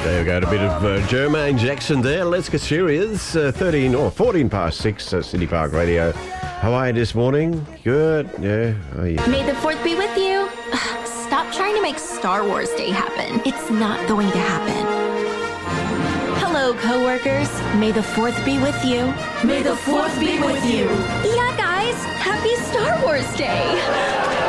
There we go, a bit of Jermaine Jackson there. Let's get serious. 14 past 6, City Park Radio. How are you this morning? Good? Yeah? Oh, yeah. May the 4th be with you. Stop trying to make Star Wars Day happen. It's not going to happen. Hello, coworkers. May the 4th be with you. May the 4th be with you. Yeah, guys. Happy Star Wars Day.